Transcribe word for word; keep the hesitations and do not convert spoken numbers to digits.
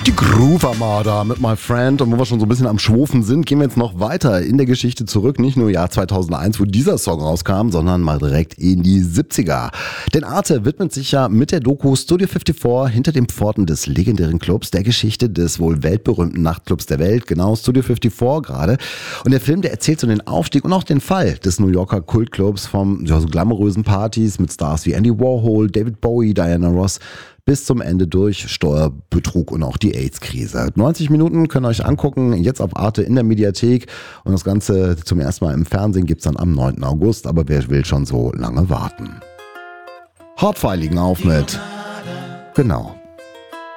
Die Groove Armada mit My Friend. Und wo wir schon so ein bisschen am Schwofen sind, gehen wir jetzt noch weiter in der Geschichte zurück. Nicht nur Jahr zweitausendeins, wo dieser Song rauskam, sondern mal direkt in die siebziger. Denn Arte widmet sich ja mit der Doku Studio fünfundfünfzig hinter den Pforten des legendären Clubs, der Geschichte des wohl weltberühmten Nachtclubs der Welt, genau Studio fünfundfünfzig gerade. Und der Film, der erzählt so den Aufstieg und auch den Fall des New Yorker Kultclubs vom ja, so glamourösen Partys mit Stars wie Andy Warhol, David Bowie, Diana Ross bis zum Ende durch Steuerbetrug und auch die AIDS-Krise. neunzig Minuten könnt ihr euch angucken, jetzt auf Arte in der Mediathek. Und das Ganze zum ersten Mal im Fernsehen gibt's dann am neunten August. Aber wer will schon so lange warten? Hauptfeiligen auf mit. Genau.